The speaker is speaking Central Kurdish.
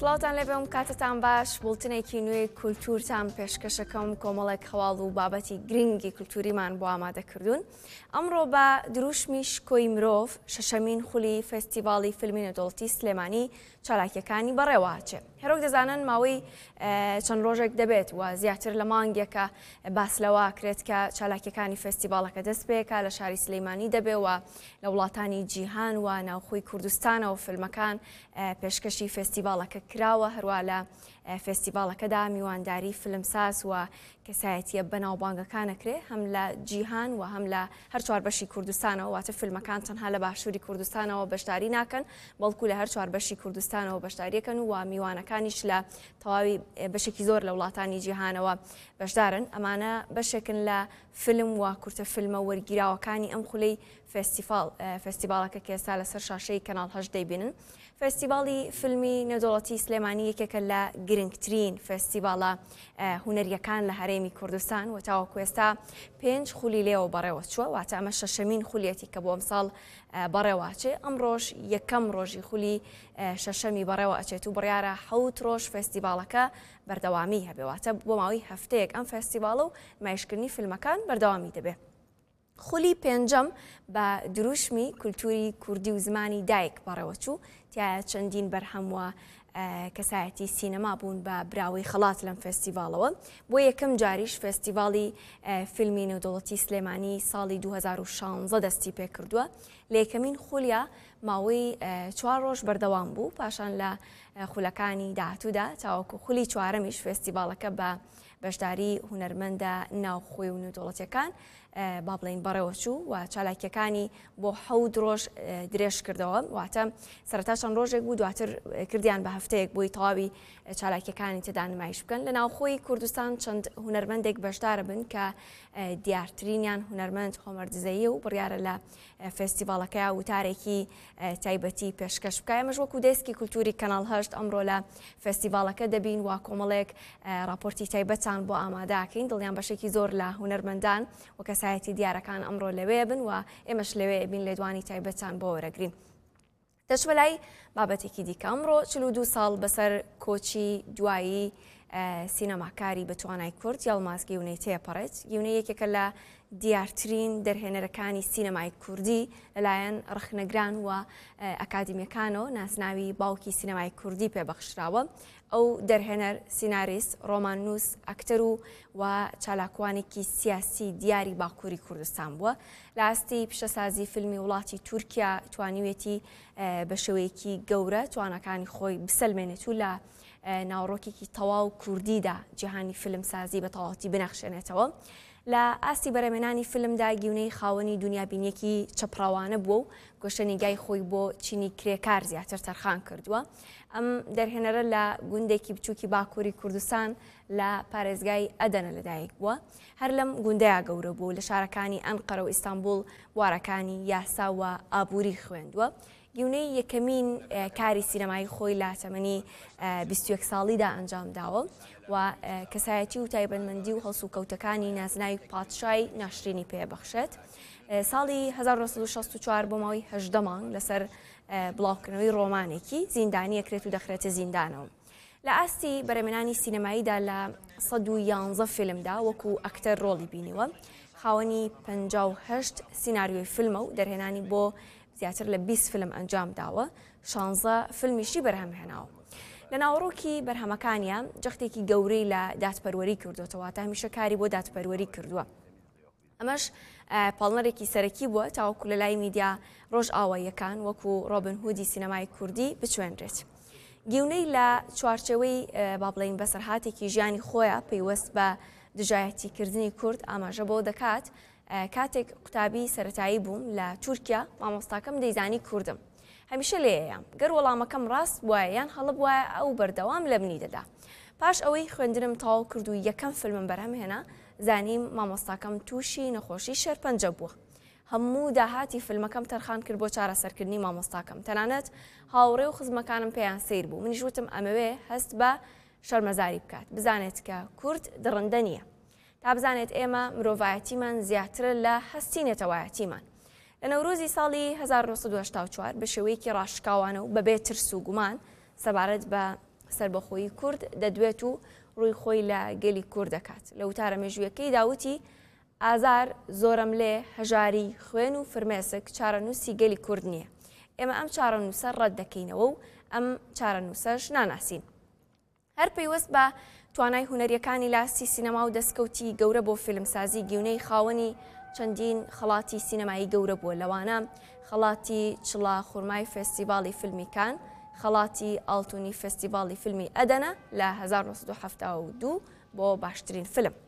سڵاتان لەبێم کاتتان باش بڵتنێکی نوێی کولتورتان پێشکەشەکەم کۆمەڵێک هەواڵ و بابەتی گرنگی کولتوریمان بۆ ئامادەکردوون. ئەمڕۆ بە دروشمی شکۆی مرۆڤ شەشەمین خولی فێستیڤاڵی فیلمی نێودەوڵەتی سلێمانی چالاکیەکانی بەڕێوەچێ. هەرۆک دەزانن ماوەی چەند ڕۆژێک دەبێت و زیاتر لە مانگێکە باس لەوە کرێت کە چالاکیەکانی فێستیڤاڵەکە دەست پێکە لە شاری سلەیمانی دەبێەوە لە وڵاتانی جیهان و ناوخۆی کوردستانەوە فیلمەکان پێشکەشی فێستیڤاڵەکە کراوە. هەروە لە فێستیڤاڵەکەدا میوانداری فیلمساز و کەسایەتیە بەناوبانگەکانەکرێ هەم لە جیهان و هەم لە هەر چوار بەشی کوردستانەوە واتە فیلمەکان تەنها لە باشووری کوردستانەوە بەشداری ناکەن بەڵکو لە هەر چوار بەشی کوردستانەوە بەشداریەکەن و میوانەکانیش لە تەواوی بەشێکی زۆر لە وڵاتانی جیهانەوە بەشدارن. ئەمانە بەشێکن لە فیلم و کورتە فیلمە وەرگیراوەکانی ئەم خولەی فێستیڤاڵەکە کە ئێستا لەسەر شاشەی کەناڵ 8 دەیبینن. فێستیڤاڵی فیلمی نێودەوڵەتی سلێمانی یەکێکە لە گرنگترین فێستیڤاڵە هونەریەکان لە هەرێمی کوردستان و تاوەکو ئێستا 5 خولی لێەوە بەڕێوە چووە واتە ئەمە شەشەمین خولیەتی کە بۆ ئەمساڵ بەڕێوەچێ. ئەم ڕۆژ یەکەم ڕۆژی خولی شەشەمی بەڕێوە ئەچێت و بڕیارە 7 ڕۆژ فێستیڤاڵەکە بەردەوامی هەبێواتە بۆ ماوەی هەفتەیەک ئەم فێستیڤاڵە و نمایشکردنی فیلمەکان بەردەوامی دەبێت. خولی پێنجەم بە دروشمی کولتوری کوردی و زمانی دایک بەڕێوەچوو تایە چەندین بەرهەم وە کەسایەتی سینەما بوون بە براوەی خەڵات لەم فێستیڤاڵەوە. بۆ یەکەم جاریش فێستیڤاڵی فیلمی نێودەوڵەتی سلێمانی ساڵی 2016 دەستی پێ کردووە. لە یەکەمین خولیا ماوەی 4 ڕۆژ بەردەوام بوو پاشان لە خولەکانی داهاتوودا تاوەکو خولی چوارەمیش فێستیڤاڵەکە بە بەشداری هونەرمەندە ناوخۆی و نێودەوڵەتیەکان با بڵین بەڕێوەچوو و چالاکیەکانی بۆ 7 ڕۆژ درێژ کردەوە واتە سەرەتا چەند ڕۆژێک بوو دواتر کردیان بە هەفتەیەک بۆی تەواوی چالاکیەکانی تێدا نمایش بکەن. لە ناوخۆی کوردستان چەند هونەرمەندێک بەشدارە بن کە دیارترینیان هونەرمەند هۆمەر دزەیی و بڕیارە لە فێستیڤاڵەکە وتارێکی تایبەتی پێشکەش بکە. ئێمەش وەکو دەستکی کولتوری کەناڵ 8 ئەمڕۆ لە فێستیڤاڵەکە دەبین و کۆمەڵێک راپۆرتی تایبەتان بۆ ئامادەکەین دڵیان بەشێکی زۆر لە هونەرمەندان و کەسایەتی دیارەکان ئەمڕۆ لەوێ بن و ئێمەش لەوێ بین لێدوانی تایبەتان بۆ وەرەگرین. دەچمەلای بابەتێکی دیکە ئەمڕۆ 42 ساڵ بەسەر کۆچی دوایی سینەماکاری بە توانای کورد یاڵماز گیونەی تێپەڕێت. گیونەی یەکێکە لە دیارترین دەرهێنەرەکانی سینەمای کوردی لەلایەن ڕخنەگران و ئەکادمیەکانەوە ناسناوی باوکی سینەمای کوردی پێبەخشراوە. ئەو دەرهێنەر سیناریست ڕۆماننووس ئەکتەر و چالاکوانێکی سیاسی دیاری باکووری کوردستان بووە. لە ئاستی پیشەسازی فیلمی وڵاتی تورکیا توانیوێتی بە شێوەیەکی گەورە توانەکانی خۆی بسەلمێنێت و لە ناوڕۆکێکی تەواو کوردیدا جیهانی فیلمسازی بە تەواوەتی بنەخشێنێتەوە. لە ئاستی بەرەمێنانی فیلمدا گیونەی خاوەنی دنیابینیەکی چەپڕاوانە بووە و گۆشەنیگای خۆی بۆ چینی کرێکار زیاتر تەرخان کردووە. ئەم دەرهێنەرە لە گوندێکی بچووکی باکووری کوردستان لە پارێزگای ئەدەنە لەدایک بووە. هەر لەم گوندەیە گەورە بوو لە شارەکانی ئەنقەرە و ئیستانبول بوارەکانی یاسا و ئابووری خوێندووە. گیونەی یەکەمین کاری سینەمایی خۆی لە تەمەنی 21 ساڵیدا ئەنجام داوە و کەسایەتی و تایبەتمەندی و هەڵسوکەوتەکانی نازناوی پادشای ناشرینی پێبەخشێت. ساڵی 1964 بۆ ماوەی 18 مانگ لەسەر بڵاوکردنەوەی ڕۆمانێکی زیندانی ئەکرێت و دەخرێتە زیندانەوە. لە ئاستی بەرەمێنانی سینەماییدا لە 111 فیلمدا وەکو ئەکتەر ڕۆڵی بینیوە. خاوەنی 58 سیناریۆی فیلمە و دەرهێنانی بۆ زیاتر لە 20 فیلم ئەنجام داوە 16 فیلمیشی بەرهەمهێناوە. لە ناوڕۆکی بەرهەمەکانیان جەختێکی گەورەی لە دادپەروەری کردوتەوە تا هەمیشە کاری بۆ دادپەروەری کردووە. ئەمەش پاڵنەرێکی سەرەکی بووە تاوەکو لە لای میدیا ڕۆژ ئاواییەکان وەکو ڕۆبن هودی سینەمای کوردی بچوێنرێت. گیونەی لە چوارچەوەی با بڵین بەسەرهاتێکی ژیانی خۆیە پەیوەست بە دژایەتیکردنی کورد ئاماژە بۆ دەکات. کاتێک قوتابی سەرەتایی بووم لە تورکیا مامۆستاکەم دەیزانی کوردم. هەمیشە لێیە گەر وەڵامەکەم ڕاست وایە یان هەڵب وایە ئەو بەردەوام لە بنی دەدا. پاش ئەوەی خوێندنم تەواو کرد و یەکەم فیلمم بەرهەمهێنا زانیم مامۆستاکەم تووشی نەخۆشی شێرپەنجە بووە. هەموو داهاتی فیلمەکەم تەرخان کرد بۆ چارەسەرکردنی مامۆستاکەم. تەنانەت هاوڕێ و خزمەکانم پێیان سیر بوو. منیش وتم ئەمەوێ هەست بە شەرمەزاری بکات بزانێت کە کورد دڕندە نییە. تا بزانێت ئێمە مرۆڤایەتیمان زیاترە لە هەستینێتەوایەتیمان. لە نەورۆزی ساڵی 1984 بە شێوەیەکی ڕاشکاوانە و بەبێ ترس و گومان سەبارەت بە سربەخۆیی کورد دەدوێت و ڕووی خۆی لە گەلی کورد دەکات. لە وتارە مێژوویەکەی داوتی ئازار زۆرم لێ هەژاری خوێن و فرمێسک چارەنووسی گەلی کورد نییە. ئێمە ئەم چارەنووسە ڕەت دەکەینەوە و ئەم چارەنووسەش ناناسین. هەر پەیوەست بە توانای هونەریەکانی لاستی سینەما و دەستکەوتی گەورە بۆ فیلمسازی گیونەی خاوەنی چەندین خەڵاتی سینەمایی گەورە بووە، لەوانە خەڵاتی چڵا خورمای فێستیڤاڵی فیلمی کان، خەڵاتی ئاڵتونی فێستیڤاڵی فیلمی ئەدەنە لە 1972 بۆ باشترین فیلم.